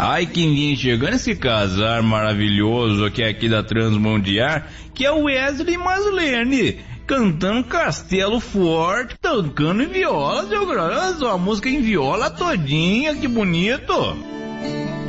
Ai, quem vinha chegando esse casar maravilhoso que é aqui da Transmundial, que é o Wesley Maslene, cantando Castelo Forte, tocando em viola, seu grosso, a música em viola todinha, que bonito.